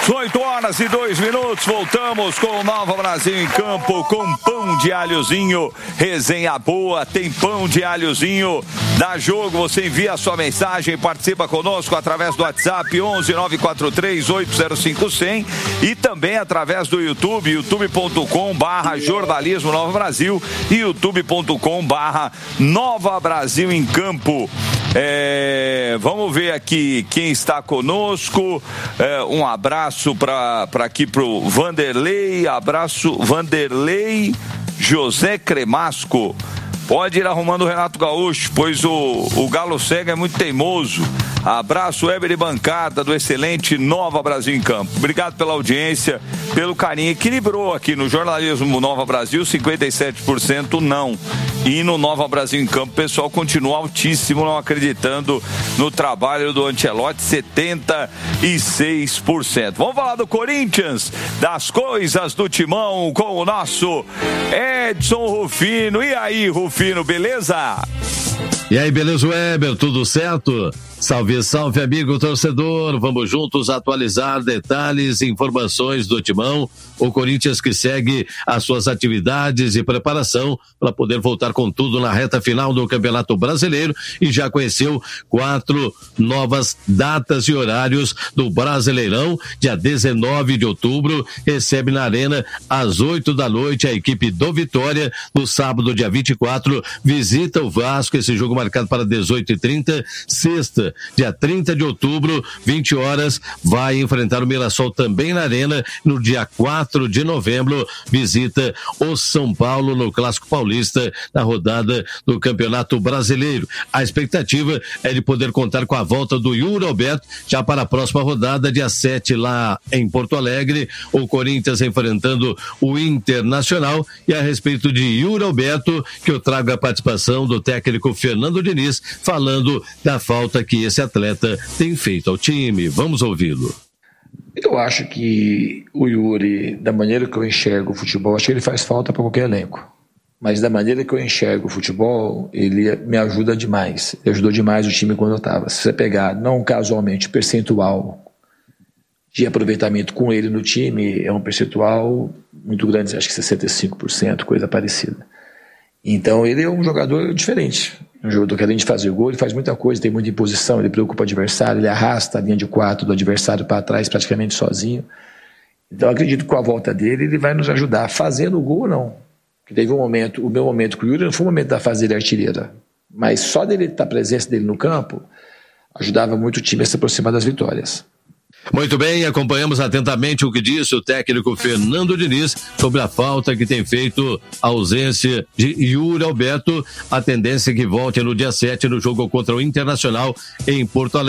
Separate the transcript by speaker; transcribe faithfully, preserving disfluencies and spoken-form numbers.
Speaker 1: oito horas e dois minutos, voltamos com o Nova Brasil em campo, com pão de alhozinho, resenha boa, tem pão de alhozinho, dá jogo, você envia a sua mensagem, participa conosco através do WhatsApp onze nove quatro três oito zero cinco cem e também através do YouTube, youtube ponto com barra jornalismo Nova Brasil e youtube ponto com barra Nova Brasil em campo. É, vamos ver aqui quem está conosco. É, um abraço para aqui pro Vanderlei, abraço Vanderlei José Cremasco. Pode ir arrumando o Renato Gaúcho, pois o, o Galo Cego é muito teimoso. Abraço, Weber e bancada do excelente Nova Brasil em Campo. Obrigado pela audiência, pelo carinho. Equilibrou aqui no jornalismo Nova Brasil, cinquenta e sete por cento não. E no Nova Brasil em Campo, o pessoal continua altíssimo, não acreditando no trabalho do Ancelotti, setenta e seis por cento. Vamos falar do Corinthians, das coisas do Timão, com o nosso Edson Rufino. E aí, Rufino, beleza?
Speaker 2: E aí, beleza, Weber? Tudo certo? Salve, salve, amigo torcedor. Vamos juntos atualizar detalhes e informações do Timão. O Corinthians que segue as suas atividades e preparação para poder voltar com tudo na reta final do Campeonato Brasileiro e já conheceu quatro novas datas e horários do Brasileirão. Dia dezenove de outubro, recebe na Arena às oito da noite a equipe do Vitória. No sábado, dia vinte e quatro, visita o Vasco, esse jogo marcado para dezoito e trinta. Sexta, dia trinta de outubro, vinte horas, vai enfrentar o Mirassol também na Arena. No dia quatro de novembro, visita o São Paulo no Clássico Paulista, na rodada do Campeonato Brasileiro. A expectativa é de poder contar com a volta do Yuri Alberto já para a próxima rodada, dia sete, lá em Porto Alegre, o Corinthians enfrentando o Internacional. E a respeito de Yuri Alberto, que eu trago a participação do técnico Fernando Diniz, falando da falta que esse atleta tem feito ao time. Vamos ouvi-lo.
Speaker 3: Eu acho que o Yuri, da maneira que eu enxergo o futebol, acho que ele faz falta para qualquer elenco. Mas da maneira que eu enxergo o futebol, ele me ajuda demais. Ele ajudou demais o time quando eu estava. Se você pegar, não casualmente, o percentual de aproveitamento com ele no time, é um percentual muito grande, acho que sessenta e cinco por cento, coisa parecida. Então ele é um jogador diferente. Um jogador que além de fazer gol, ele faz muita coisa, tem muita imposição, ele preocupa o adversário, ele arrasta a linha de quatro do adversário para trás praticamente sozinho. Então eu acredito que com a volta dele, ele vai nos ajudar. Fazendo o gol, não. Porque teve um momento, o meu momento com o Yuri não foi o momento da fase dele artilheira, mas só dele estar, a presença dele no campo, ajudava muito o time a se aproximar das vitórias.
Speaker 2: Muito bem, acompanhamos atentamente o que disse o técnico Fernando Diniz sobre a falta que tem feito a ausência de Yuri Alberto. A tendência é que volte no dia sete no jogo contra o Internacional em Porto Alegre.